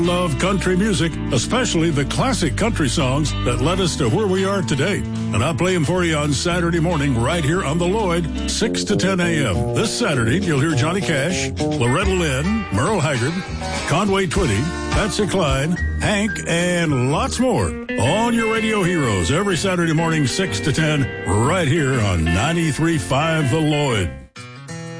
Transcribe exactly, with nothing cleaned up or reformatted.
Love country music, especially the classic country songs that led us to where we are today. And I'll play them for you on Saturday morning right here on the Lloyd, six to ten a.m. This Saturday, you'll hear Johnny Cash, Loretta Lynn, Merle Haggard, Conway Twitty, Patsy Cline, Hank, and lots more on your radio heroes every Saturday morning, six to ten, right here on ninety-three point five The Lloyd.